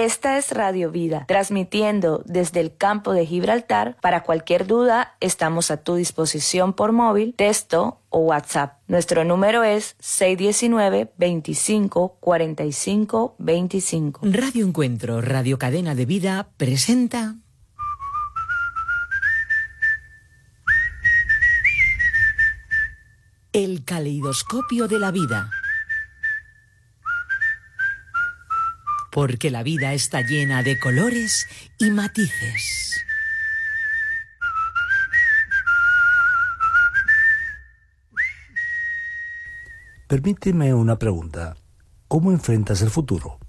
Esta es Radio Vida, transmitiendo desde el campo de Gibraltar. Para cualquier duda, estamos a tu disposición por móvil, texto o WhatsApp. Nuestro número es 619-25-45-25. Radio Encuentro, Radio Cadena de Vida, presenta... El caleidoscopio de la vida. Porque la vida está llena de colores y matices. Permíteme una pregunta. ¿Cómo enfrentas el futuro?